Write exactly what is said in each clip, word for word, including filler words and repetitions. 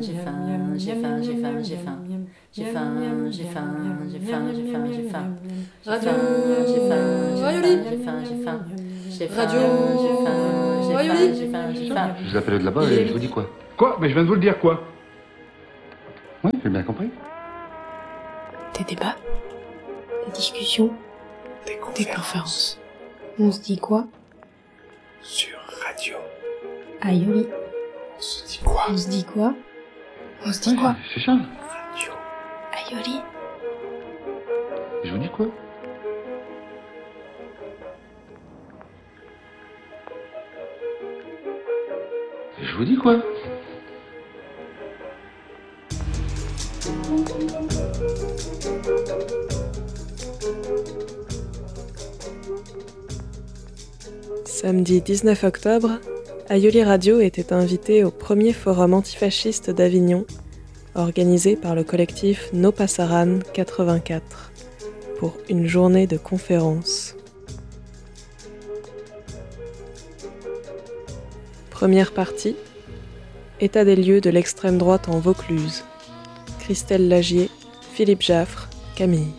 j'ai faim, j'ai faim, j'ai faim, j'ai faim. J'ai faim, j'ai faim, j'ai faim, j'ai faim, j'ai faim. Radio J'ai faim, j'ai Rayoli. faim, j'ai faim, j'ai faim. J'ai faim, Radio j'ai faim, j'ai faim, Rayoli. j'ai faim, j'ai faim. Je vous appelle de là-bas et je vous dis quoi? Quoi? Mais je viens de vous le dire quoi? Oui, j'ai bien compris. Des débats, des discussions, des conférences. Des conférences. On se dit quoi? Sur radio. Aïoli. On se dit quoi? On se dit quoi? On se dit Ouais, quoi? c'est ça. Radio. Aïoli. Je vous dis quoi? Je vous dis quoi? Samedi dix-neuf octobre, Aïoli Radio était invité au premier forum antifasciste d'Avignon, organisé par le collectif No Pasaran quatre-vingt-quatre, pour une journée de conférences. Première partie, état des lieux de l'extrême droite en Vaucluse. Christelle Lagier, Philippe Jaffre, Camille.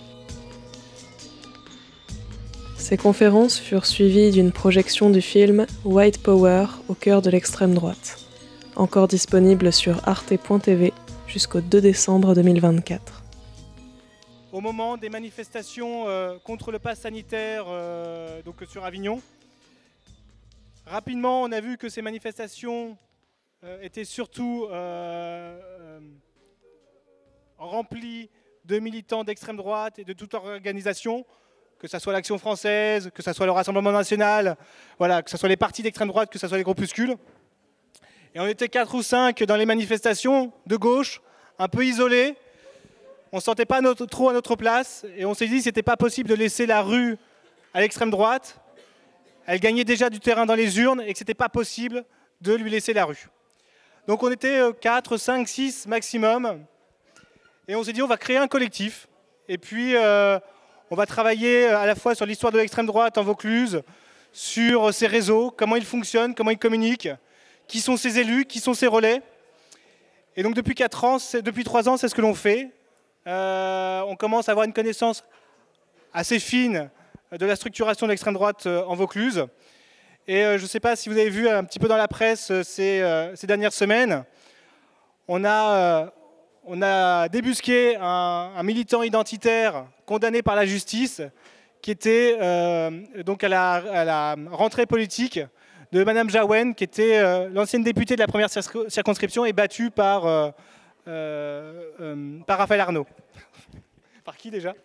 Ces conférences furent suivies d'une projection du film White Power au cœur de l'extrême droite, encore disponible sur arte point t v jusqu'au deux décembre deux mille vingt-quatre. Au moment des manifestations euh, contre le pass sanitaire euh, donc sur Avignon, rapidement on a vu que ces manifestations euh, étaient surtout euh, euh, remplies de militants d'extrême droite et de toute organisation, que ce soit l'Action française, que ce soit le Rassemblement national, voilà, que ce soit les partis d'extrême droite, que ce soit les groupuscules. Et on était quatre ou cinq dans les manifestations de gauche, un peu isolés. On ne se sentait pas notre, trop à notre place et on s'est dit que ce n'était pas possible de laisser la rue à l'extrême droite. Elle gagnait déjà du terrain dans les urnes et que ce n'était pas possible de lui laisser la rue. Donc on était quatre, cinq, six maximum. Et on s'est dit on va créer un collectif. Et puis euh, on va travailler à la fois sur l'histoire de l'extrême droite en Vaucluse, sur ses réseaux, comment ils fonctionnent, comment ils communiquent, qui sont ses élus, qui sont ses relais. Et donc depuis quatre ans, depuis trois ans, c'est ce que l'on fait. Euh, on commence à avoir une connaissance assez fine de la structuration de l'extrême droite en Vaucluse. Et je ne sais pas si vous avez vu un petit peu dans la presse ces, ces dernières semaines, on a, on a débusqué un, un militant identitaire condamné par la justice qui était euh, donc à la, à la rentrée politique de Madame Jaouen, qui était euh, l'ancienne députée de la première circonscription et battue par, euh, euh, euh, par Raphaël Arnaud. Par qui déjà?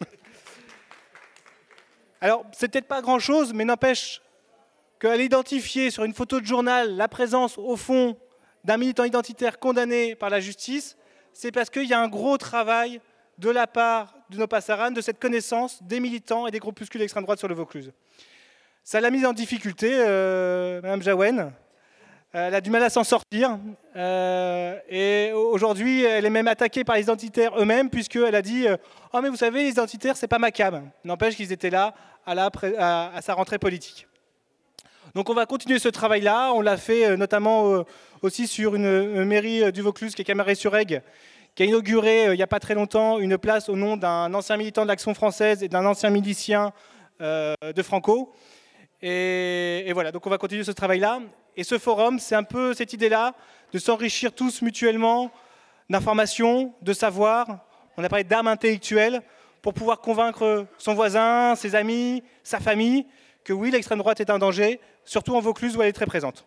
Alors, c'est peut-être pas grand-chose, mais n'empêche qu'elle identifier sur une photo de journal la présence, au fond, d'un militant identitaire condamné par la justice, c'est parce qu'il y a un gros travail de la part de No Pasaran, de cette connaissance des militants et des groupuscules d'extrême droite sur le Vaucluse. Ça l'a mise en difficulté, euh, Madame Jaouen. Elle a du mal à s'en sortir. Euh, et aujourd'hui, elle est même attaquée par les identitaires eux-mêmes, puisqu'elle a dit « Oh, mais vous savez, les identitaires, c'est pas ma cam ». N'empêche qu'ils étaient là à, la, à, à sa rentrée politique. Donc on va continuer ce travail-là. On l'a fait notamment aussi sur une, une mairie du Vaucluse, qui est Camaret-sur-Aigle, qui a inauguré il n'y a pas très longtemps une place au nom d'un ancien militant de l'Action française et d'un ancien milicien euh, de Franco. Et, et voilà, donc on va continuer ce travail-là. Et ce forum, c'est un peu cette idée-là de s'enrichir tous mutuellement d'informations, de savoir. On a parlé d'armes intellectuelles pour pouvoir convaincre son voisin, ses amis, sa famille, que oui, l'extrême droite est un danger, surtout en Vaucluse où elle est très présente.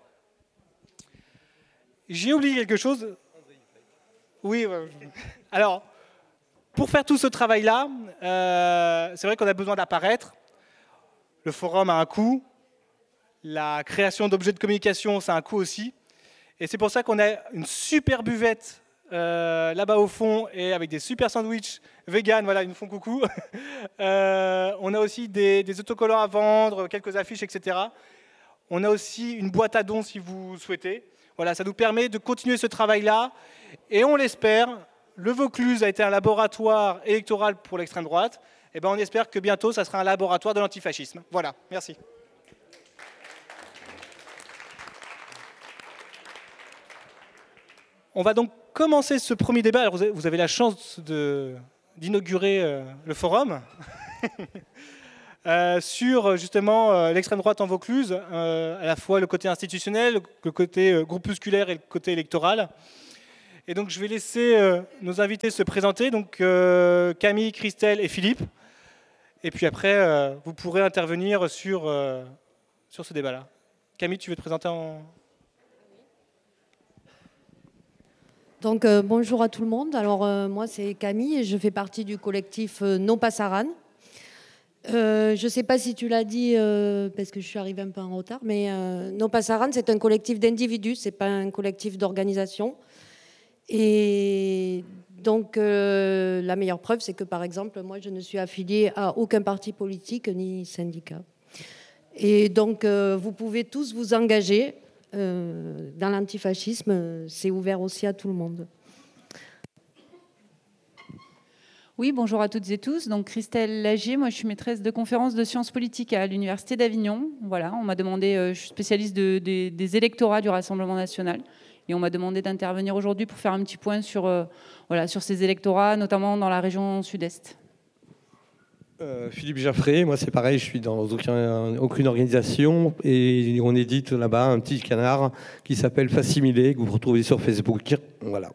J'ai oublié quelque chose. Oui, alors, pour faire tout ce travail-là, euh, c'est vrai qu'on a besoin d'apparaître. Le forum a un coût. La création d'objets de communication, ça a un coût aussi. Et c'est pour ça qu'on a une super buvette euh, là-bas au fond, et avec des super sandwichs vegan, voilà, ils nous font coucou. euh, on a aussi des, des autocollants à vendre, quelques affiches, et cetera. On a aussi une boîte à dons si vous souhaitez. Voilà, ça nous permet de continuer ce travail-là. Et on l'espère, le Vaucluse a été un laboratoire électoral pour l'extrême droite. Et ben on espère que bientôt, ça sera un laboratoire de l'antifascisme. Voilà, merci. On va donc commencer ce premier débat, alors vous avez, vous avez la chance de, d'inaugurer euh, le forum euh, sur justement euh, l'extrême droite en Vaucluse, euh, à la fois le côté institutionnel, le côté euh, groupusculaire et le côté électoral. Et donc je vais laisser euh, nos invités se présenter, donc euh, Camille, Christelle et Philippe. Et puis après, euh, vous pourrez intervenir sur, euh, sur ce débat-là. Camille, tu veux te présenter en... Donc euh, bonjour à tout le monde. Alors euh, moi c'est Camille et je fais partie du collectif euh, No Passaran. Euh, je ne sais pas si tu l'as dit euh, parce que je suis arrivée un peu en retard, mais euh, No Passaran c'est un collectif d'individus, c'est pas un collectif d'organisation. Et donc euh, la meilleure preuve c'est que par exemple moi je ne suis affiliée à aucun parti politique ni syndicat. Et donc euh, vous pouvez tous vous engager. Euh, dans l'antifascisme, c'est ouvert aussi à tout le monde. Oui, bonjour à toutes et tous. Donc Christelle Lagier, moi je suis maîtresse de conférences de sciences politiques à l'Université d'Avignon. Voilà, on m'a demandé, euh, je suis spécialiste de, de, des électorats du Rassemblement national, et on m'a demandé d'intervenir aujourd'hui pour faire un petit point sur, euh, voilà, sur ces électorats, notamment dans la région sud-est. Euh, Philippe Jaffré, moi c'est pareil, je suis dans aucun, aucune organisation et on édite là-bas un petit canard qui s'appelle Facsimilé, que vous retrouvez sur Facebook. Voilà.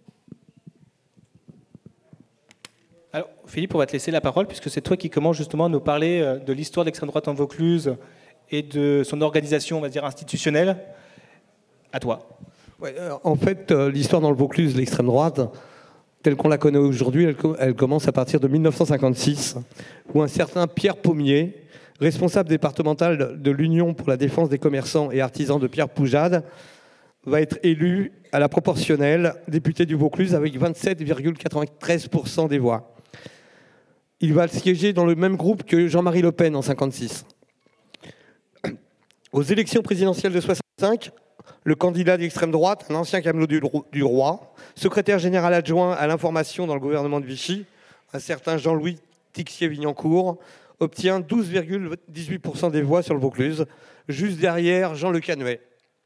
Alors Philippe, on va te laisser la parole puisque c'est toi qui commences justement à nous parler de l'histoire de l'extrême droite en Vaucluse et de son organisation, on va dire, institutionnelle. À toi. Ouais, en fait, l'histoire dans le Vaucluse de l'extrême droite, telle qu'on la connaît aujourd'hui, elle, elle commence à partir de mille neuf cent cinquante-six, où un certain Pierre Pommier, responsable départemental de l'Union pour la défense des commerçants et artisans de Pierre Poujade, va être élu à la proportionnelle député du Vaucluse avec vingt-sept virgule quatre-vingt-treize pour cent des voix. Il va siéger dans le même groupe que Jean-Marie Le Pen en cinquante-six. Aux élections présidentielles de soixante-cinq, le candidat d'extrême droite, un ancien camelot du roi, secrétaire général adjoint à l'information dans le gouvernement de Vichy, un certain Jean-Louis Tixier-Vignancourt, obtient douze virgule dix-huit pour cent des voix sur le Vaucluse, juste derrière Jean Le Canuet.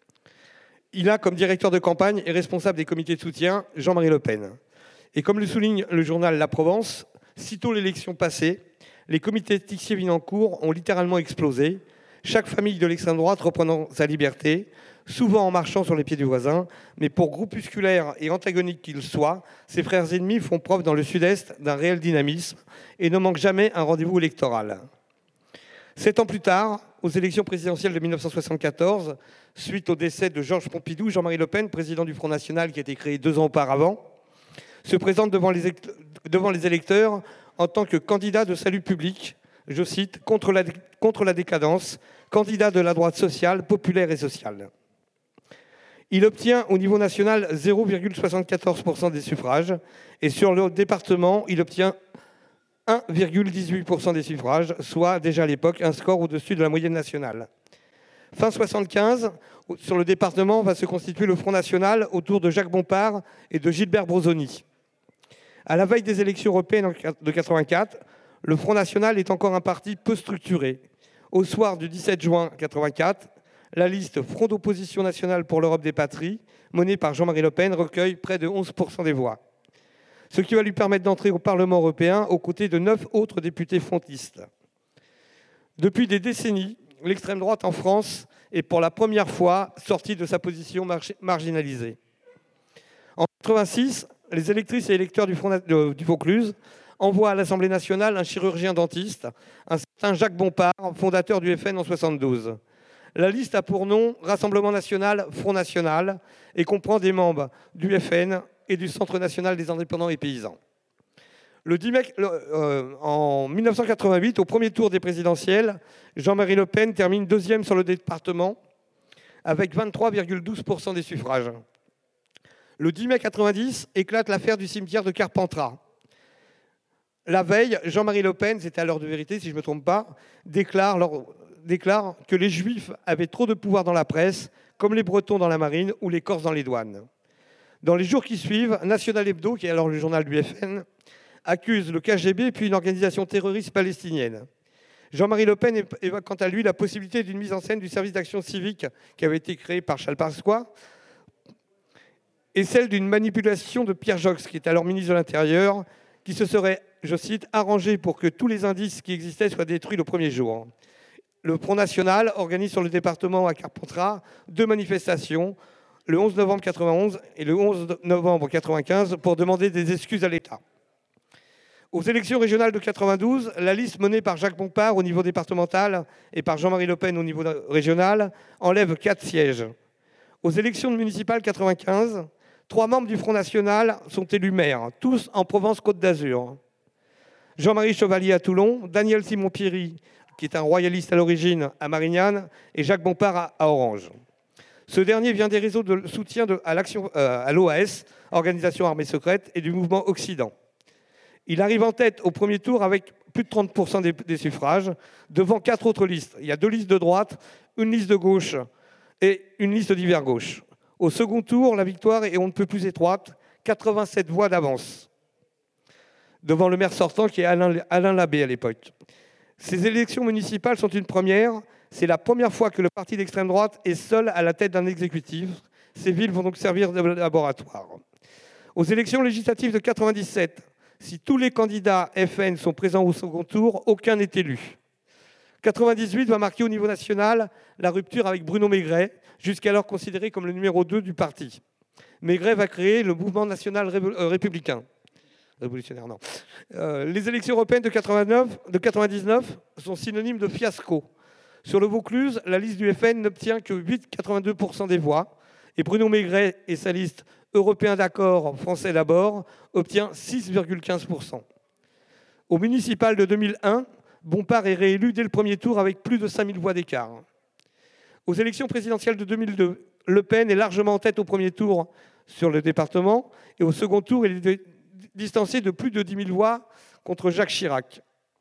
Il a comme directeur de campagne et responsable des comités de soutien Jean-Marie Le Pen. Et comme le souligne le journal La Provence, sitôt l'élection passée, les comités de Tixier-Vignancourt ont littéralement explosé, chaque famille de l'extrême droite reprenant sa liberté, souvent en marchant sur les pieds du voisin, mais pour groupusculaires et antagoniques qu'ils soient, ses frères ennemis font preuve dans le sud-est d'un réel dynamisme et ne manquent jamais un rendez-vous électoral. Sept ans plus tard, aux élections présidentielles de mille neuf cent soixante-quatorze, suite au décès de Georges Pompidou, Jean-Marie Le Pen, président du Front National qui a été créé deux ans auparavant, se présente devant les, devant les électeurs en tant que candidat de salut public, je cite, contre la, contre la décadence, candidat de la droite sociale, populaire et sociale. Il obtient au niveau national zéro virgule soixante-quatorze pour cent des suffrages et sur le département, il obtient un virgule dix-huit pour cent des suffrages, soit déjà à l'époque un score au-dessus de la moyenne nationale. Fin soixante-quinze, sur le département va se constituer le Front National autour de Jacques Bompard et de Gilbert Brozoni. À la veille des élections européennes de quatre-vingt-quatre, le Front National est encore un parti peu structuré. Au soir du dix-sept juin quatre-vingt-quatre, la liste Front d'opposition nationale pour l'Europe des patries, menée par Jean-Marie Le Pen, recueille près de onze pour cent des voix. Ce qui va lui permettre d'entrer au Parlement européen aux côtés de neuf autres députés frontistes. Depuis des décennies, l'extrême droite en France est pour la première fois sortie de sa position marginalisée. En quatre-vingt-six, les électrices et électeurs du, Front, euh, du Vaucluse envoient à l'Assemblée nationale un chirurgien dentiste, un certain Jacques Bompard, fondateur du F N en soixante-douze. La liste a pour nom Rassemblement national, Front national et comprend des membres du F N et du Centre national des indépendants et paysans. Le dix mai, euh, en mille neuf cent quatre-vingt-huit, au premier tour des présidentielles, Jean-Marie Le Pen termine deuxième sur le département avec vingt-trois virgule douze pour cent des suffrages. Le dix mai quatre-vingt-dix éclate l'affaire du cimetière de Carpentras. La veille, Jean-Marie Le Pen, c'était à l'heure de vérité si je ne me trompe pas, déclare, lors, déclare que les Juifs avaient trop de pouvoir dans la presse, comme les Bretons dans la marine ou les Corses dans les douanes. Dans les jours qui suivent, National Hebdo, qui est alors le journal du F N, accuse le K G B puis une organisation terroriste palestinienne. Jean-Marie Le Pen évoque quant à lui la possibilité d'une mise en scène du service d'action civique qui avait été créé par Charles Pasqua et celle d'une manipulation de Pierre Joxe, qui est alors ministre de l'Intérieur, qui se serait, je cite, arrangé pour que tous les indices qui existaient soient détruits le premier jour. Le Front National organise sur le département à Carpentras deux manifestations, le onze novembre quatre-vingt-onze et le onze novembre quatre-vingt-quinze, pour demander des excuses à l'État. Aux élections régionales de quatre-vingt-douze, la liste menée par Jacques Bompard au niveau départemental et par Jean-Marie Le Pen au niveau régional enlève quatre sièges. Aux élections municipales quatre-vingt-quinze, trois membres du Front National sont élus maires, tous en Provence-Côte d'Azur. Jean-Marie Chevalier à Toulon, Daniel Simon-Pierry, qui est un royaliste à l'origine, à Marignane, et Jacques Bompard à, à Orange. Ce dernier vient des réseaux de soutien de, à, l'action, euh, à l'O A S, Organisation Armée Secrète, et du mouvement Occident. Il arrive en tête au premier tour avec plus de trente pour cent des, des suffrages, devant quatre autres listes. Il y a deux listes de droite, une liste de gauche et une liste d'hiver gauche. Au second tour, la victoire est on ne peut plus étroite, quatre-vingt-sept voix d'avance, devant le maire sortant qui est Alain, Alain Labbé à l'époque. Ces élections municipales sont une première. C'est la première fois que le parti d'extrême droite est seul à la tête d'un exécutif. Ces villes vont donc servir de laboratoire. Aux élections législatives de quatre-vingt-dix-sept, si tous les candidats F N sont présents au second tour, aucun n'est élu. quatre-vingt-dix-huit va marquer au niveau national la rupture avec Bruno Maigret, jusqu'alors considéré comme le numéro deux du parti. Maigret va créer le mouvement national républicain. Révolutionnaire, non. Euh, les élections européennes de, quatre-vingt-neuf, de quatre-vingt-dix-neuf sont synonymes de fiasco. Sur le Vaucluse, la liste du F N n'obtient que huit virgule quatre-vingt-deux pour cent des voix, et Bruno Maigret et sa liste Européen d'accord, Français d'abord, obtient six virgule quinze pour cent. Au municipal de deux mille un, Bompard est réélu dès le premier tour avec plus de cinq mille voix d'écart. Aux élections présidentielles de deux mille deux, Le Pen est largement en tête au premier tour sur le département, et au second tour, il est distancé de plus de dix mille voix contre Jacques Chirac.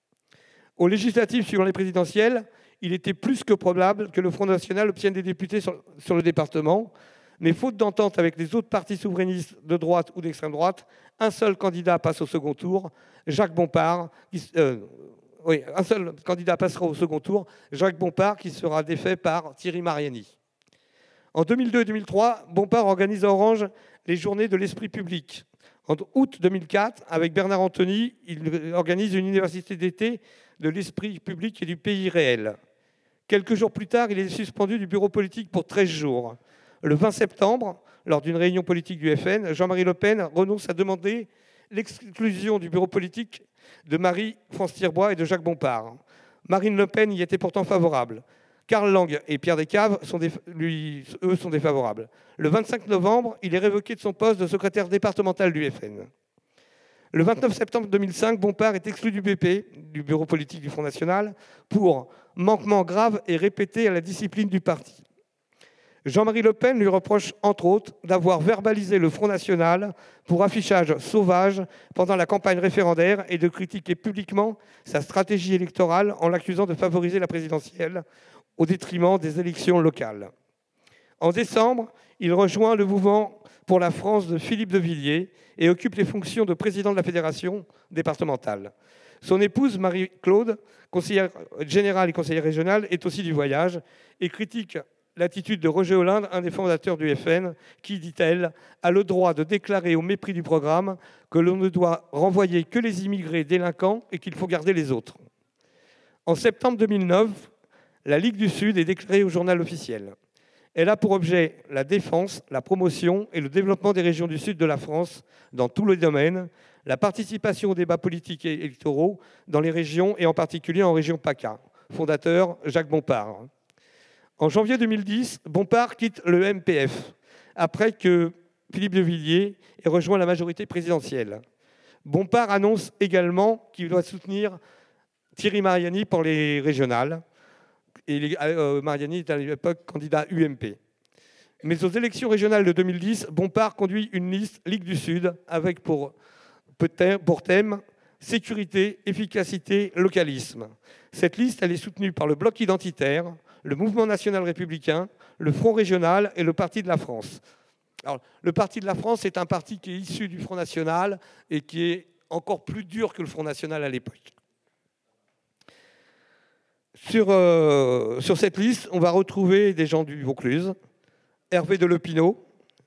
Aux législatives suivant les présidentielles, il était plus que probable que le Front National obtienne des députés sur, sur le département, mais faute d'entente avec les autres partis souverainistes de droite ou d'extrême droite, un seul candidat passe au second tour, Jacques Bompard, qui, euh, oui, un seul candidat passera au second tour, Jacques Bompard, qui sera défait par Thierry Mariani. En deux mille deux et deux mille trois, Bompard organise à Orange les Journées de l'Esprit public. En août deux mille quatre, avec Bernard Anthony, il organise une université d'été de l'esprit public et du pays réel. Quelques jours plus tard, il est suspendu du bureau politique pour treize jours. Le vingt septembre, lors d'une réunion politique du F N, Jean-Marie Le Pen renonce à demander l'exclusion du bureau politique de Marie-France Tirbois et de Jacques Bompard. Marine Le Pen y était pourtant favorable. Karl Lang et Pierre Descaves, sont des, lui, eux, sont défavorables. Le vingt-cinq novembre, il est révoqué de son poste de secrétaire départemental du F N. Le vingt-neuf septembre deux mille cinq, Bompard est exclu du B P, du bureau politique du Front National, pour manquement grave et répété à la discipline du parti. Jean-Marie Le Pen lui reproche, entre autres, d'avoir verbalisé le Front National pour affichage sauvage pendant la campagne référendaire et de critiquer publiquement sa stratégie électorale en l'accusant de favoriser la présidentielle au détriment des élections locales. En décembre, il rejoint le mouvement pour la France de Philippe de Villiers et occupe les fonctions de président de la fédération départementale. Son épouse, Marie-Claude, conseillère générale et conseillère régionale, est aussi du voyage et critique l'attitude de Roger Hollande, un des fondateurs du F N, qui, dit-elle, a le droit de déclarer au mépris du programme que l'on ne doit renvoyer que les immigrés délinquants et qu'il faut garder les autres. En septembre deux mille neuf, la Ligue du Sud est déclarée au journal officiel. Elle a pour objet la défense, la promotion et le développement des régions du sud de la France dans tous les domaines, la participation aux débats politiques et électoraux dans les régions et en particulier en région PACA. Fondateur Jacques Bompard. En janvier deux mille dix, Bompard quitte le M P F après que Philippe de Villiers ait rejoint la majorité présidentielle. Bompard annonce également qu'il doit soutenir Thierry Mariani pour les régionales. Et euh, Mariani est à l'époque candidat U M P. Mais aux élections régionales de deux mille dix, Bompard conduit une liste Ligue du Sud avec pour, pour thème sécurité, efficacité, localisme. Cette liste, elle est soutenue par le Bloc identitaire, le Mouvement national républicain, le Front régional et le Parti de la France. Alors, le Parti de la France est un parti qui est issu du Front national et qui est encore plus dur que le Front national à l'époque. Sur, euh, sur cette liste, on va retrouver des gens du Vaucluse, Hervé de Lepinot,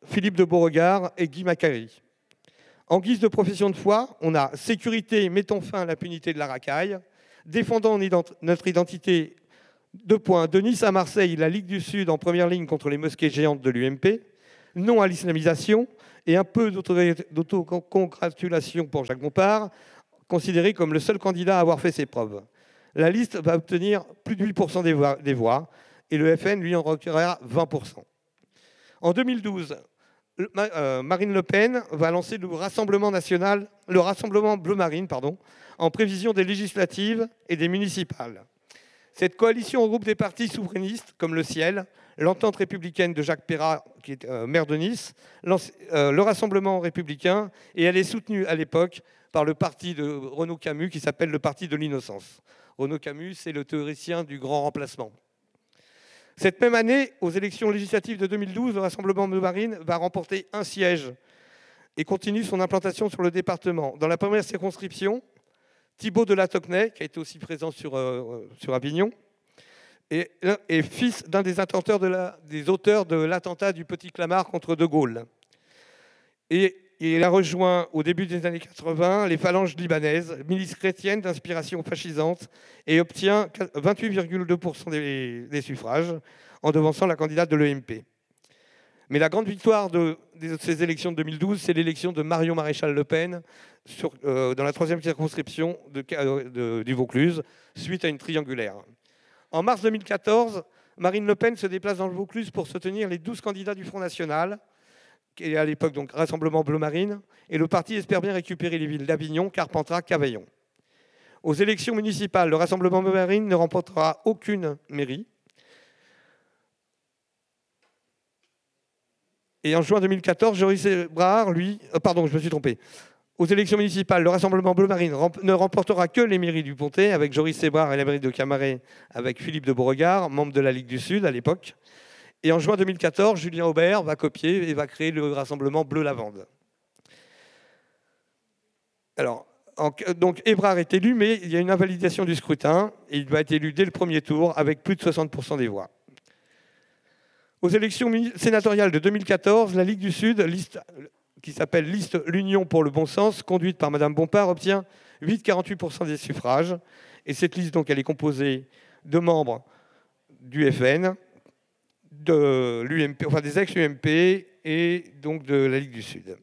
Philippe de Beauregard et Guy Macquarie. En guise de profession de foi, on a sécurité, mettons fin à l'impunité de la racaille, défendant notre identité, deux points, de Nice à Marseille, la Ligue du Sud en première ligne contre les mosquées géantes de l'U M P, non à l'islamisation et un peu d'autocongratulation pour Jacques Bompard, considéré comme le seul candidat à avoir fait ses preuves. La liste va obtenir plus de huit pour cent des voix, des voix et le F N lui en recueillera vingt pour cent. En deux mille douze, Marine Le Pen va lancer le Rassemblement national, le Rassemblement bleu marine, pardon, en prévision des législatives et des municipales. Cette coalition regroupe des partis souverainistes comme le Ciel, l'Entente républicaine de Jacques Perrat, qui est euh, maire de Nice, euh, le Rassemblement républicain, et elle est soutenue à l'époque par le parti de Renaud Camus qui s'appelle le Parti de l'Innocence. Renaud Camus, c'est le théoricien du grand remplacement. Cette même année, aux élections législatives de deux mille douze, le Rassemblement bleu marine va remporter un siège et continue son implantation sur le département. Dans la première circonscription, Thibault de La Tocnay, qui a été aussi présent sur, euh, sur Avignon, est, est fils d'un des, de la, des auteurs de l'attentat du Petit Clamart contre De Gaulle. Et il a rejoint au début des années quatre-vingts les phalanges libanaises, milice chrétienne d'inspiration fascisante, et obtient vingt-huit virgule deux pour cent des, des suffrages, en devançant la candidate de l'E M P. Mais la grande victoire de, de ces élections de deux mille douze, c'est l'élection de Marion Maréchal Le Pen sur, euh, dans la troisième circonscription de, de, du Vaucluse, suite à une triangulaire. En mars deux mille quatorze, Marine Le Pen se déplace dans le Vaucluse pour soutenir les douze candidats du Front National, qui est à l'époque donc Rassemblement bleu marine, et le parti espère bien récupérer les villes d'Avignon, Carpentras, Cavaillon. Aux élections municipales, le Rassemblement bleu marine ne remportera aucune mairie. Et en juin deux mille quatorze, Joris Ebrard, lui... Euh, pardon, je me suis trompé. Aux élections municipales, le Rassemblement bleu marine ne remportera que les mairies du Pontet, avec Joris Ebrard et la mairie de Camaret, avec Philippe de Beauregard, membre de la Ligue du Sud à l'époque. Et en juin deux mille quatorze, Julien Aubert va copier et va créer le Rassemblement bleu lavande. Alors, en, donc Ebrard est élu, mais il y a une invalidation du scrutin, et il va être élu dès le premier tour, avec plus de soixante pour cent des voix. Aux élections sénatoriales de deux mille quatorze, la Ligue du Sud, liste, qui s'appelle Liste L'Union pour le bon sens, conduite par Mme Bompard, obtient huit virgule quarante-huit pour cent des suffrages. Et cette liste, donc, elle est composée de membres du F N, de l'U M P, enfin des ex-U M P et donc de la Ligue du Sud.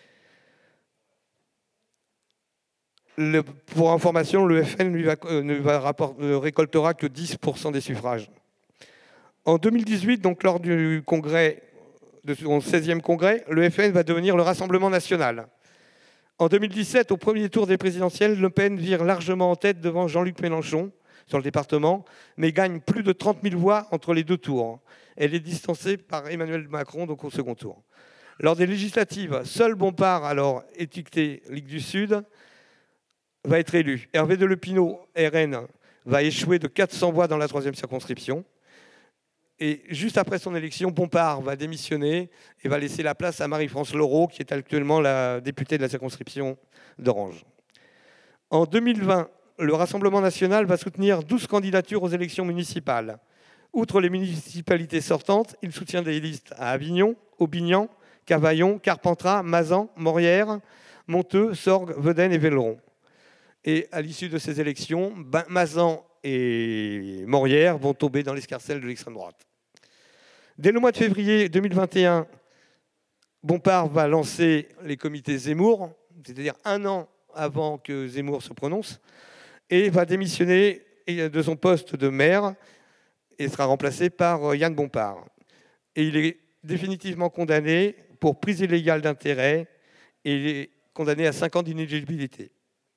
Le, pour information, le F N lui va, ne, va rapport, ne récoltera que dix pour cent des suffrages. En deux mille dix-huit, donc lors du congrès, de son seizième congrès, le F N va devenir le Rassemblement national. En deux mille dix-sept, au premier tour des présidentielles, Le Pen vire largement en tête devant Jean-Luc Mélenchon sur le département, mais gagne plus de trente mille voix entre les deux tours. Elle est distancée par Emmanuel Macron, donc au second tour. Lors des législatives, seul Bompard, alors étiqueté Ligue du Sud, va être élu. Hervé de Lepinot, R N, va échouer de quatre cents voix dans la troisième circonscription. Et juste après son élection, Bompard va démissionner et va laisser la place à Marie-France Leroux, qui est actuellement la députée de la circonscription d'Orange. En deux mille vingt, le Rassemblement national va soutenir douze candidatures aux élections municipales. Outre les municipalités sortantes, il soutient des listes à Avignon, Aubignan, Cavaillon, Carpentras, Mazan, Morières, Monteux, Sorgues, Vedène et Velleron. Et à l'issue de ces élections, Mazan et Morières vont tomber dans l'escarcelle de l'extrême droite. Dès le mois de février deux mille vingt et un, Bompard va lancer les comités Zemmour, c'est-à-dire un an avant que Zemmour se prononce, et va démissionner de son poste de maire et sera remplacé par Yann Bompard. Et il est définitivement condamné pour prise illégale d'intérêt et il est condamné à cinq ans d'inéligibilité.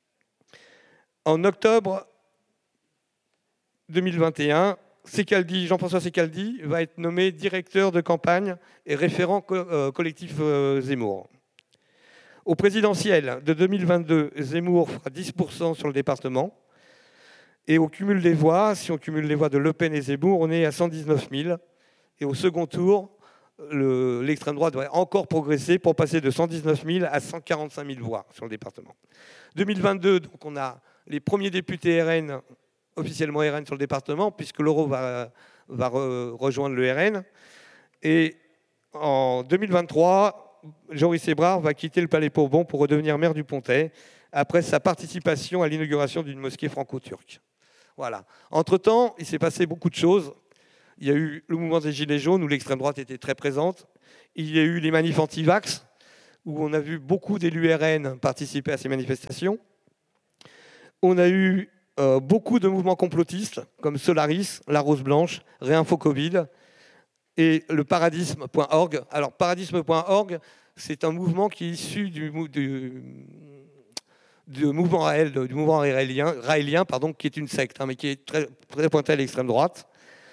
En octobre deux mille vingt et un, Secaldi, Jean-François Secaldi va être nommé directeur de campagne et référent co euh, collectif euh, Zemmour. Au présidentiel de deux mille vingt-deux, Zemmour fera dix pour cent sur le département. Et au cumul des voix, si on cumule les voix de Le Pen et Zemmour, on est à cent dix-neuf mille. Et au second tour, l'extrême droite va encore progresser pour passer de cent dix-neuf mille à cent quarante-cinq mille voix sur le département. deux mille vingt-deux, donc on a les premiers députés R N, officiellement R N sur le département, puisque l'Euro va, va re, rejoindre le R N. Et en deux mille vingt-trois, Joris Ebrard va quitter le Palais Bourbon pour redevenir maire du Pontet, après sa participation à l'inauguration d'une mosquée franco-turque. Voilà. Entre-temps, il s'est passé beaucoup de choses. Il y a eu le mouvement des Gilets jaunes, où l'extrême droite était très présente. Il y a eu les manifs anti-vax, où on a vu beaucoup d'élus R N participer à ces manifestations. On a eu euh, beaucoup de mouvements complotistes, comme Solaris, La Rose Blanche, Réinfo Covid et le paradisme point org. Alors, paradisme point org, c'est un mouvement qui est issu du, du, du mouvement Raël, du mouvement raélien, raélien pardon, qui est une secte, hein, mais qui est très, très pointé à l'extrême droite.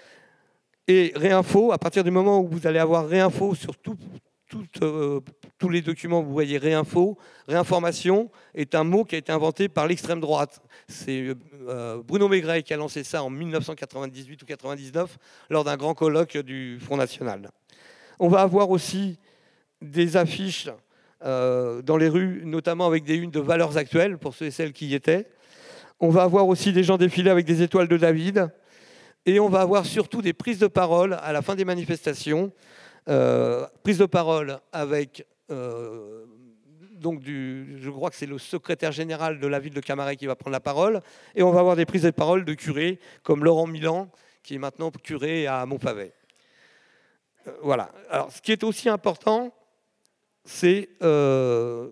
Et Réinfo, à partir du moment où vous allez avoir Réinfo sur tout, tout, euh, tous les documents, vous voyez Réinfo, réinformation est un mot qui a été inventé par l'extrême droite. C'est euh, Bruno Maigret qui a lancé ça en mille neuf cent quatre-vingt-dix-huit ou quatre-vingt-dix-neuf lors d'un grand colloque du Front National. On va avoir aussi des affiches euh, dans les rues, notamment avec des unes de Valeurs Actuelles, pour ceux et celles qui y étaient. On va avoir aussi des gens défiler avec des étoiles de David. Et on va avoir surtout des prises de parole à la fin des manifestations. Euh, prise de parole avec, euh, donc du, je crois que c'est le secrétaire général de la ville de Camaret qui va prendre la parole. Et on va avoir des prises de parole de curés comme Laurent Milan, qui est maintenant curé à Montpavet. Euh, voilà. Alors, ce qui est aussi important, c'est euh,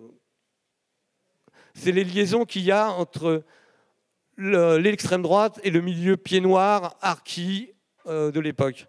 c'est les liaisons qu'il y a entre l'extrême droite et le milieu pied noir, harki euh, de l'époque.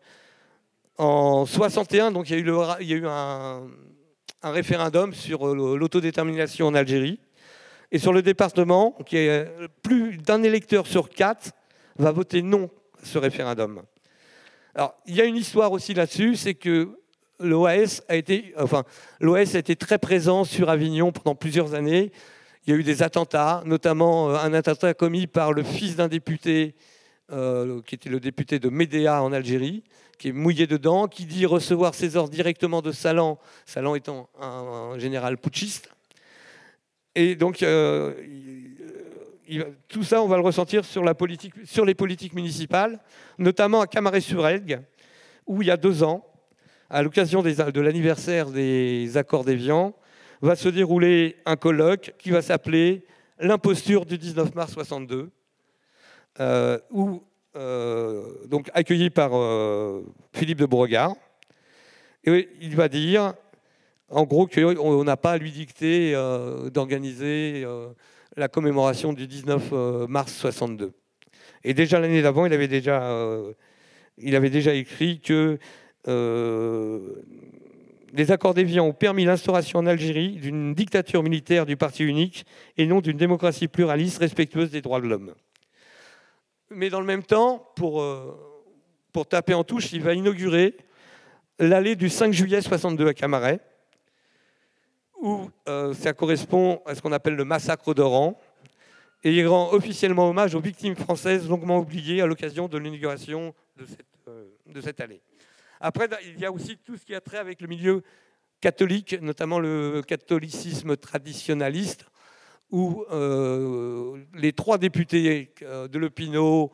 En soixante et un, donc, il y a eu, le, il y a eu un, un référendum sur l'autodétermination en Algérie. Et sur le département, qui est plus d'un électeur sur quatre va voter non à ce référendum. Alors, il y a une histoire aussi là-dessus, c'est que l'O A S a été, enfin, l'O A S a été très présent sur Avignon pendant plusieurs années. Il y a eu des attentats, notamment un attentat commis par le fils d'un député, euh, qui était le député de Médéa en Algérie, qui est mouillé dedans, qui dit recevoir ses ordres directement de Salan, Salan étant un, un général putschiste. Et donc, euh, il, il, tout ça, on va le ressentir sur, la politique, sur les politiques municipales, notamment à Camaret-sur-Elgue, où il y a deux ans, à l'occasion de l'anniversaire des accords d'Évian, va se dérouler un colloque qui va s'appeler « L'imposture du dix-neuf mars soixante-deux euh, », où, euh, donc, accueilli par euh, Philippe de Beauregard. Et il va dire, en gros, qu'on n'a pas à lui dicter euh, d'organiser euh, la commémoration du dix-neuf mars soixante-deux. Et déjà l'année d'avant, il avait déjà, euh, il avait déjà écrit que euh, les accords d'Évian ont permis l'instauration en Algérie d'une dictature militaire du parti unique et non d'une démocratie pluraliste respectueuse des droits de l'homme. Mais dans le même temps, pour, euh, pour taper en touche, il va inaugurer l'allée du cinq juillet soixante-deux à Camaret, où euh, ça correspond à ce qu'on appelle le massacre d'Oran, et il rend officiellement hommage aux victimes françaises longuement oubliées à l'occasion de l'inauguration de cette, euh, de cette allée. Après, il y a aussi tout ce qui a trait avec le milieu catholique, notamment le catholicisme traditionnaliste, où euh, les trois députés euh, de Lepinot,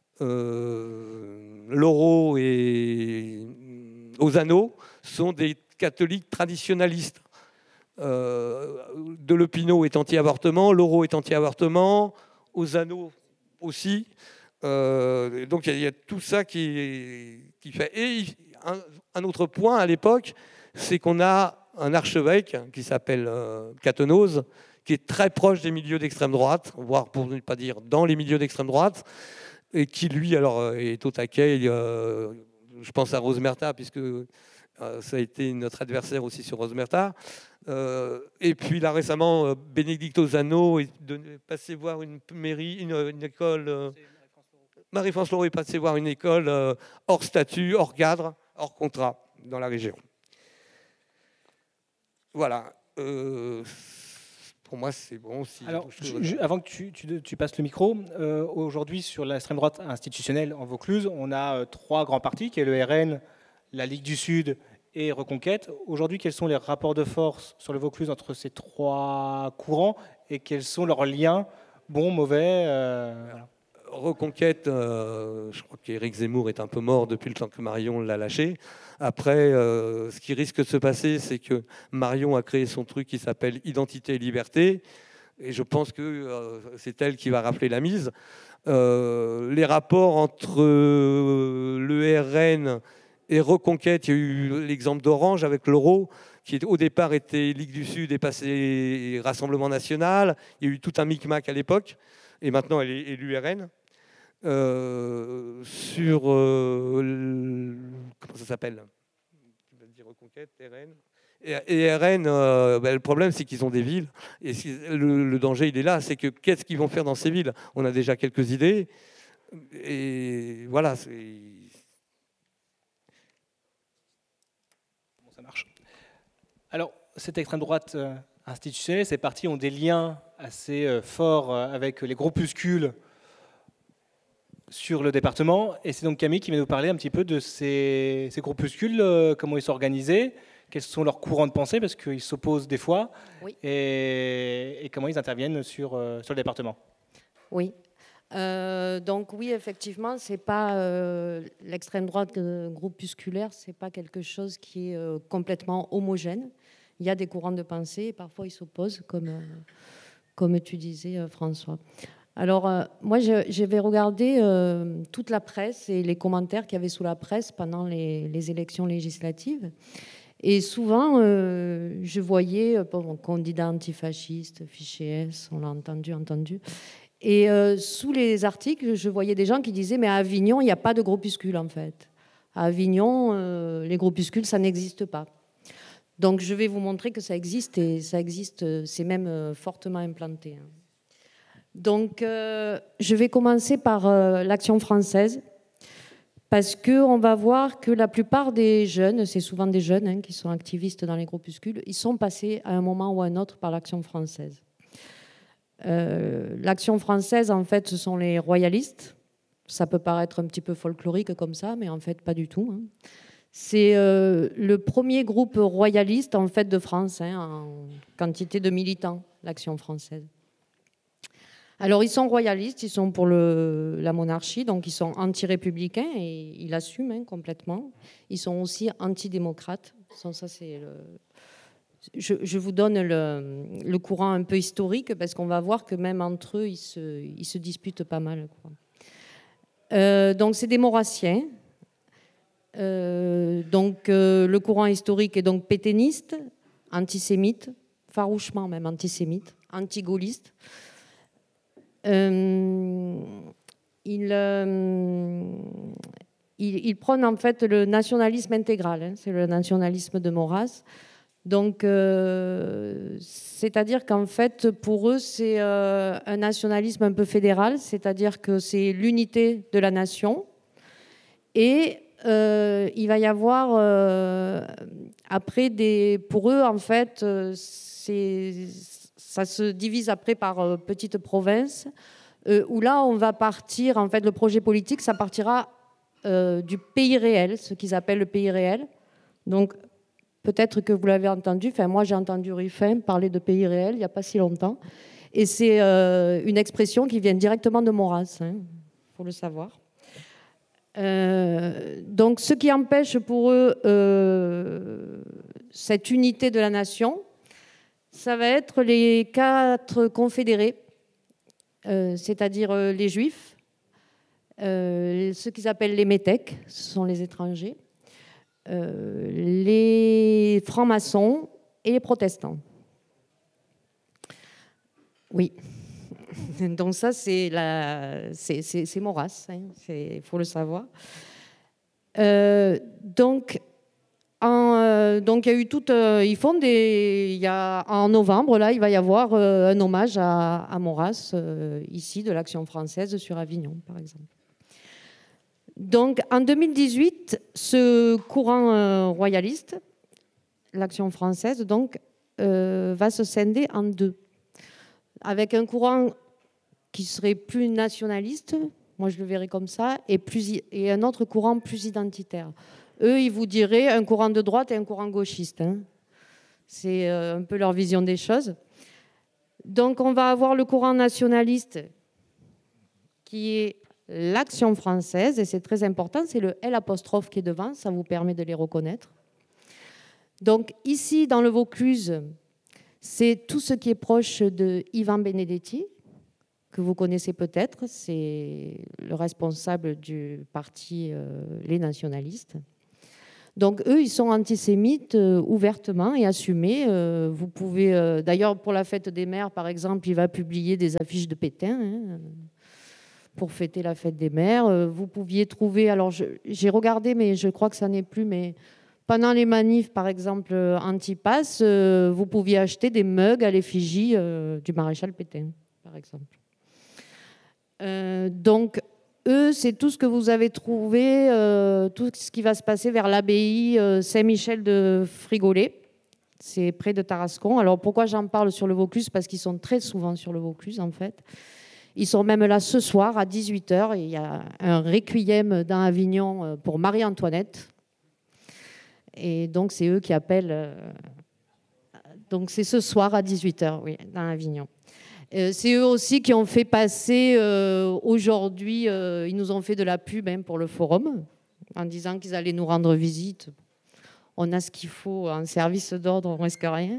euh, Laureau et Ozano sont des catholiques traditionnalistes. Euh, de Lepinot est anti-avortement, Laureau est anti-avortement, Ozano aussi. Euh, donc il y, y a tout ça qui, qui fait... Et un, un autre point à l'époque, c'est qu'on a un archevêque qui s'appelle euh, Catenose, qui est très proche des milieux d'extrême droite, voire pour ne pas dire dans les milieux d'extrême droite, et qui lui alors est au taquet. Euh, je pense à Rosemerta, puisque euh, ça a été notre adversaire aussi sur Rosemerta. Euh, et puis là récemment, Bénédicte Ozano est passé voir une mairie, une, une école. Euh, Marie-France Laureau est passée voir une école euh, hors statut, hors cadre, hors contrat dans la région. Voilà. Euh, pour moi, c'est bon. Si Alors, je, je, avant que tu, tu, tu passes le micro, euh, aujourd'hui, sur l'extrême droite institutionnelle en Vaucluse, on a euh, trois grands partis, qui est le R N, la Ligue du Sud et Reconquête. Aujourd'hui, quels sont les rapports de force sur le Vaucluse entre ces trois courants et quels sont leurs liens, bons, mauvais euh, voilà. Reconquête, euh, je crois qu'Éric Zemmour est un peu mort depuis le temps que Marion l'a lâché. Après, euh, ce qui risque de se passer, c'est que Marion a créé son truc qui s'appelle Identité et Liberté. Et je pense que euh, c'est elle qui va rappeler la mise. Euh, les rapports entre euh, le R N et Reconquête, il y a eu l'exemple d'Orange avec l'euro, qui au départ était Ligue du Sud et passé Rassemblement National. Il y a eu tout un micmac à l'époque. Et maintenant, elle est élue R N. Euh, sur... Euh, le, comment ça s'appelle ? Tu vas dire Reconquête, R N. Et, et R N, euh, ben, le problème, c'est qu'ils ont des villes. Et si, le, le danger, il est là. C'est que qu'est-ce qu'ils vont faire dans ces villes ? On a déjà quelques idées. Et voilà. C'est... Bon, ça marche. Alors, cette extrême droite euh, institutionnelle, ces partis ont des liens assez euh, forts euh, avec les groupuscules sur le département. Et c'est donc Camille qui va nous parler un petit peu de ces, ces groupuscules, euh, comment ils sont organisés, quels sont leurs courants de pensée, parce qu'ils s'opposent des fois, oui. et, et comment ils interviennent sur, euh, sur le département. Oui. Euh, donc oui, effectivement, c'est pas euh, l'extrême droite euh, groupusculaire, c'est pas quelque chose qui est euh, complètement homogène. Il y a des courants de pensée, et parfois ils s'opposent, comme, euh, comme tu disais, euh, François. Alors, euh, moi, je, je vais regarder euh, toute la presse et les commentaires qu'il y avait sous la presse pendant les, les élections législatives. Et souvent, euh, je voyais bon, candidat antifasciste, fichier S, on l'a entendu, entendu. Et euh, sous les articles, je voyais des gens qui disaient « mais à Avignon, il n'y a pas de groupuscules, en fait. À Avignon, euh, les groupuscules, ça n'existe pas. » Donc, je vais vous montrer que ça existe, et ça existe, c'est même euh, fortement implanté. Donc, euh, je vais commencer par euh, l'Action française, parce qu'on va voir que la plupart des jeunes, c'est souvent des jeunes hein, qui sont activistes dans les groupuscules, ils sont passés à un moment ou à un autre par l'Action française. Euh, L'Action française, en fait, ce sont les royalistes. Ça peut paraître un petit peu folklorique comme ça, mais en fait, pas du tout. Hein. C'est euh, le premier groupe royaliste en fait, de France, hein, en quantité de militants, l'Action française. Alors, ils sont royalistes, ils sont pour le, la monarchie, donc ils sont anti-républicains, et ils l'assument hein, complètement. Ils sont aussi antidémocrates. Ça, c'est le... je, je vous donne le, le courant un peu historique, parce qu'on va voir que même entre eux, ils se, ils se disputent pas mal. Quoi. Euh, donc, c'est des maurassiens. Euh, donc, euh, le courant historique est donc pétainiste, antisémite, farouchement même antisémite, anti-gaulliste. Euh, il, euh, il, il prône en fait le nationalisme intégral, hein, c'est le nationalisme de Maurras. Donc, euh, c'est-à-dire qu'en fait, pour eux, c'est euh, un nationalisme un peu fédéral, c'est-à-dire que c'est l'unité de la nation. Et euh, il va y avoir, euh, après, des, pour eux, en fait, c'est... Ça se divise après par euh, petites provinces, euh, où là, on va partir, en fait, le projet politique, ça partira euh, du pays réel, ce qu'ils appellent le pays réel. Donc, peut-être que vous l'avez entendu, enfin, moi, j'ai entendu Ruffin parler de pays réel il n'y a pas si longtemps. Et c'est euh, une expression qui vient directement de Maurras, il hein, faut le savoir. Euh, donc, ce qui empêche pour eux euh, cette unité de la nation, ça va être les quatre confédérés, euh, c'est-à-dire euh, les juifs, euh, ceux qu'ils appellent les métèques, ce sont les étrangers, euh, les francs-maçons et les protestants. Oui. Donc ça, c'est, la, c'est, c'est, c'est Maurras, il hein, faut le savoir. Euh, donc... En, euh, donc il y a eu tout, euh, ils font des, il y a, en novembre là, il va y avoir euh, un hommage à, à Maurras euh, ici de l'Action française sur Avignon par exemple. Donc en deux mille dix-huit, ce courant euh, royaliste, l'Action française, donc euh, va se scinder en deux, avec un courant qui serait plus nationaliste, moi je le verrais comme ça, et plus et un autre courant plus identitaire. Eux, ils vous diraient un courant de droite et un courant gauchiste. Hein. C'est un peu leur vision des choses. Donc, on va avoir le courant nationaliste qui est l'Action française, et c'est très important, c'est le L apostrophe qui est devant, ça vous permet de les reconnaître. Donc ici, dans le Vaucluse, c'est tout ce qui est proche de Ivan Benedetti, que vous connaissez peut-être, c'est le responsable du parti euh, Les Nationalistes. Donc eux, ils sont antisémites euh, ouvertement et assumés. Euh, vous pouvez, euh, d'ailleurs, pour la fête des mères, par exemple, il va publier des affiches de Pétain hein, pour fêter la fête des mères. Euh, vous pouviez trouver, alors je, j'ai regardé, mais je crois que ça n'est plus, mais pendant les manifs, par exemple, euh, anti-pass, euh, vous pouviez acheter des mugs à l'effigie euh, du maréchal Pétain, par exemple. Euh, donc, eux, c'est tout ce que vous avez trouvé, euh, tout ce qui va se passer vers l'abbaye euh, Saint-Michel de Frigolet. C'est près de Tarascon. Alors, pourquoi j'en parle sur le Vaucluse? Parce qu'ils sont très souvent sur le Vaucluse, en fait. Ils sont même là ce soir à dix-huit heures. Il y a un requiem dans Avignon pour Marie-Antoinette. Et donc, c'est eux qui appellent. Euh, donc, c'est ce soir à dix-huit heures, oui, dans Avignon. Euh, c'est eux aussi qui ont fait passer euh, aujourd'hui, euh, ils nous ont fait de la pub hein, pour le forum, en disant qu'ils allaient nous rendre visite. On a ce qu'il faut en service d'ordre, on ne risque rien.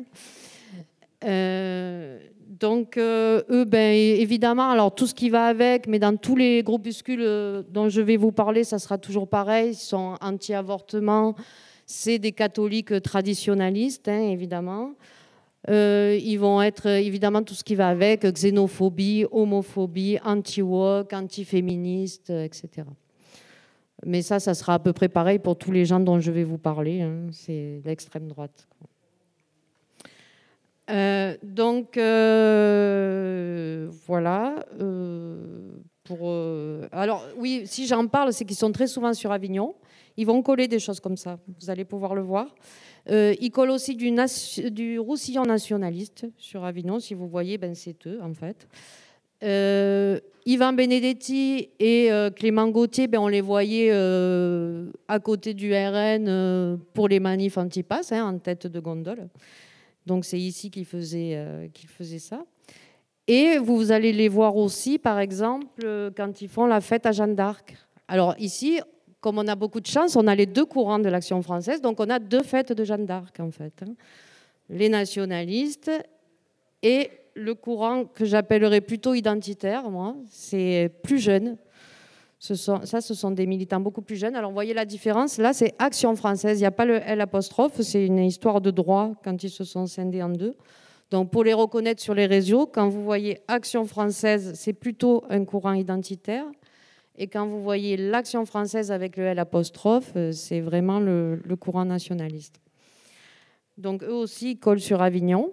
Euh, donc, euh, eux, ben, évidemment, alors tout ce qui va avec, mais dans tous les groupuscules dont je vais vous parler, ça sera toujours pareil. Ils sont anti-avortement. C'est des catholiques traditionnalistes, hein, évidemment. Euh, ils vont être évidemment tout ce qui va avec, xénophobie, homophobie, anti-woke, anti-féministe, et cetera. Mais ça, ça sera à peu près pareil pour tous les gens dont je vais vous parler. Hein. C'est l'extrême droite. Euh, donc, euh, voilà. Euh, pour, euh, alors, oui, si j'en parle, c'est qu'ils sont très souvent sur Avignon. Ils vont coller des choses comme ça. Vous allez pouvoir le voir. Euh, ils collent aussi du, du Roussillon nationaliste sur Avignon. Si vous voyez, ben, c'est eux, en fait. Euh, Ivan Benedetti et euh, Clément Gauthier, ben, on les voyait euh, à côté du R N euh, pour les manifs anti-pass, hein, en tête de gondole. Donc, c'est ici qu'ils faisaient, euh, qu'ils faisaient ça. Et vous allez les voir aussi, par exemple, euh, quand ils font la fête à Jeanne d'Arc. Alors, ici, comme on a beaucoup de chance, on a les deux courants de l'Action française, donc on a deux fêtes de Jeanne d'Arc, en fait. Hein. Les nationalistes et le courant que j'appellerais plutôt identitaire, moi, c'est plus jeune. Ce sont, ça, ce sont des militants beaucoup plus jeunes. Alors, vous voyez la différence. Là, c'est Action française. Il n'y a pas le L apostrophe. C'est une histoire de droit quand ils se sont scindés en deux. Donc, pour les reconnaître sur les réseaux, quand vous voyez Action française, c'est plutôt un courant identitaire. Et quand vous voyez l'Action française avec le L apostrophe, c'est vraiment le, le courant nationaliste. Donc, eux aussi, ils collent sur Avignon.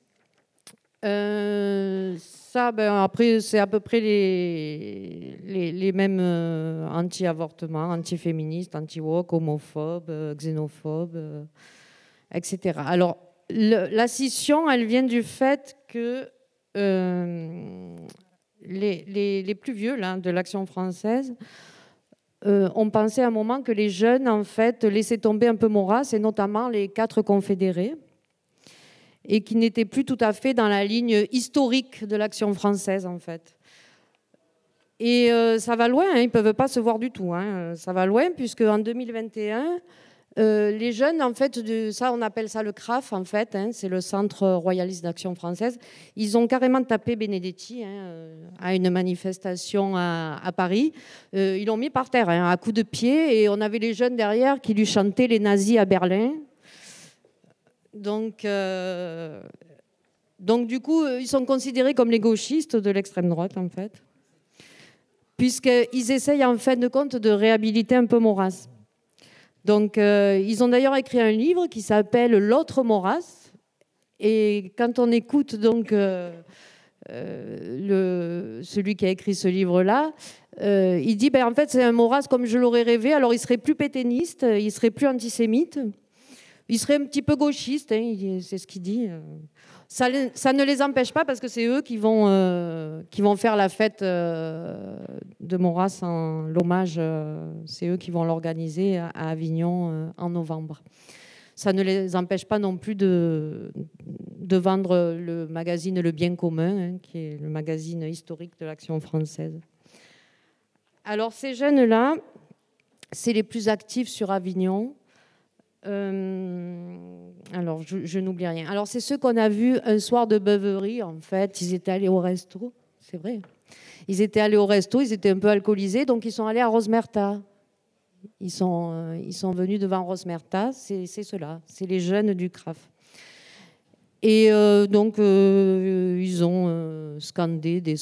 Euh, ça, ben, après, c'est à peu près les, les, les mêmes euh, anti-avortement, anti-féministes, anti-woke, homophobes, euh, xénophobes, euh, et cetera. Alors, le, la scission, elle vient du fait que euh, les, les, les plus vieux là, de l'Action française euh, ont pensé à un moment que les jeunes, en fait, laissaient tomber un peu Maurras, et notamment les quatre confédérés, et qui n'étaient plus tout à fait dans la ligne historique de l'Action française, en fait. Et euh, ça va loin, hein, ils ne peuvent pas se voir du tout. Hein, ça va loin, puisque en deux mille vingt et un, euh, les jeunes, en fait, de, ça, on appelle ça le C R A F, en fait, hein, c'est le Centre royaliste d'Action française, ils ont carrément tapé Benedetti hein, à une manifestation à, à Paris. Euh, ils l'ont mis par terre, hein, à coups de pied, et on avait les jeunes derrière qui lui chantaient les nazis à Berlin. Donc, euh, donc, du coup, ils sont considérés comme les gauchistes de l'extrême droite, en fait, puisqu'ils essayent, en fin de compte, de réhabiliter un peu Maurras. Donc, euh, ils ont d'ailleurs écrit un livre qui s'appelle « L'autre Maurras ». Et quand on écoute donc, euh, euh, le, celui qui a écrit ce livre-là, euh, il dit ben, « En fait, c'est un Maurras comme je l'aurais rêvé. Alors, il serait plus pétainiste, il serait plus antisémite. » Il serait un petit peu gauchiste, hein, c'est ce qu'il dit. Ça, ça ne les empêche pas parce que c'est eux qui vont, euh, qui vont faire la fête euh, de Maurras, en l'hommage. Euh, c'est eux qui vont l'organiser à Avignon euh, en novembre. Ça ne les empêche pas non plus de, de vendre le magazine Le Bien commun, hein, qui est le magazine historique de l'Action française. Alors ces jeunes-là, c'est les plus actifs sur Avignon. Euh, alors, je, je n'oublie rien. Alors, c'est ceux qu'on a vus un soir de beuverie, en fait. Ils étaient allés au resto, c'est vrai. Ils étaient allés au resto, ils étaient un peu alcoolisés, donc ils sont allés à Rosmerta. Ils sont, euh, ils sont venus devant Rosmerta, c'est, c'est ceux-là, c'est les jeunes du C R A F. Et euh, donc, euh, ils ont euh, scandé des